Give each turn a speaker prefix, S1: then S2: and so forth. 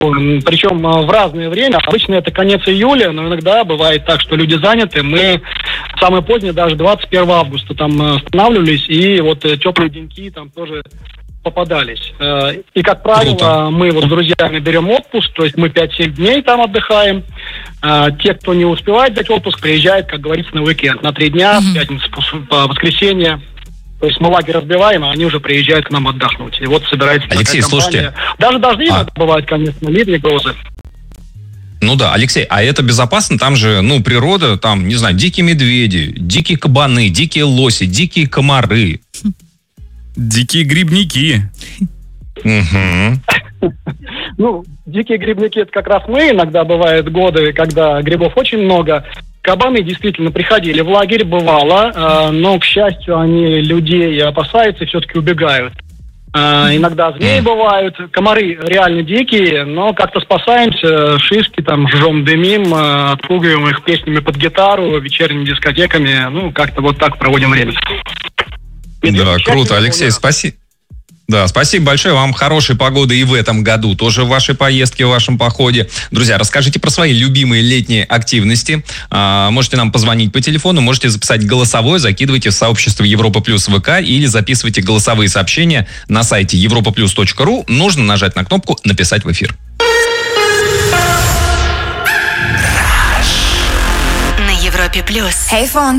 S1: причем в разное время. Обычно это конец июля, но иногда бывает так, что люди заняты. Мы самое позднее, даже 21 августа там останавливались, и вот теплые деньки там тоже попадались. И, как правило,
S2: Круто.
S1: мы вот с друзьями берем отпуск, то есть мы 5-7 дней там отдыхаем. Те, кто не успевает взять отпуск, приезжают, как говорится, на уикенд, на 3 дня, с пятницы по воскресенье. То есть мы лагерь разбиваем, а они уже приезжают к нам отдохнуть. И вот собирается
S2: Алексей,
S1: такая компания.
S2: слушайте.
S1: Даже дожди иногда бывают, конечно, ливни, грозы.
S2: Ну да, Алексей, а это безопасно? Там же, природа, там, не знаю, дикие медведи, дикие кабаны, дикие лоси, дикие комары.
S3: Дикие грибники.
S2: Угу.
S1: Дикие грибники, это как раз мы. Иногда бывают годы, когда грибов очень много. Кабаны действительно приходили в лагерь, бывало, но, к счастью, они людей опасаются и все-таки убегают. Иногда змеи бывают, комары реально дикие, но как-то спасаемся, шишки там жжем, дымим, отпугиваем их песнями под гитару, вечерними дискотеками, как-то вот так проводим время.
S2: Да, круто, Алексей, спасибо. Да, спасибо большое. Вам хорошей погоды и в этом году, тоже в вашей поездке, в вашем походе. Друзья, расскажите про свои любимые летние активности. Можете нам позвонить по телефону, можете записать голосовое, закидывайте в сообщество Европа Плюс ВК или записывайте голосовые сообщения на сайте europaplus.ru. Нужно нажать на кнопку «Написать в эфир».
S4: На Европе Плюс.
S5: Hey, phones.